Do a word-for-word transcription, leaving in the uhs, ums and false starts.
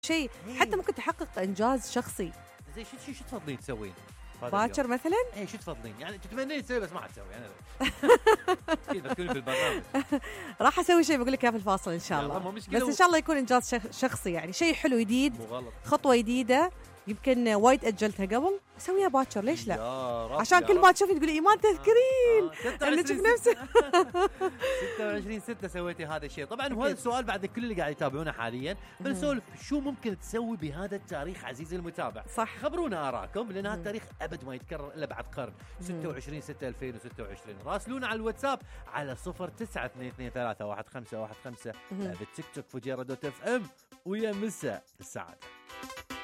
شيء حتى ممكن تحقق انجاز شخصي. زي شو شو شو تفضلين تسوين باكر مثلا؟ اي شو تفضلين يعني تتمنين تسوي بس ما حتسوي انا كذا تكوني في البرنامج. راح اسوي شيء بقول لك اياه في الفاصل ان شاء الله، بس ان شاء الله يكون انجاز شخصي يعني شيء حلو جديد، خطوه جديده يمكن وايد اجلتها قبل اسويها باكر، ليش لا؟ عشان كل ما تشوفي تقولي ايمان تذكرين انك تشوف نفسك. ستة وعشرين ستة سويتي هذا الشيء طبعا، وهذا السؤال بعد كل اللي قاعد يتابعونا حاليا بنسولف شو ممكن تسوي بهذا التاريخ عزيزي المتابع. صح، خبرونا آراءكم لان هذا التاريخ ابد ما يتكرر الا بعد قرن. ستة وعشرين ستة ألفين وستة وعشرين راسلونا على الواتساب على صفر تسعة اثنين اثنين ثلاثة واحد خمسة واحد خمسة، بالتيك توك فجيرة دوت اف ام، ويا مسا السعادة.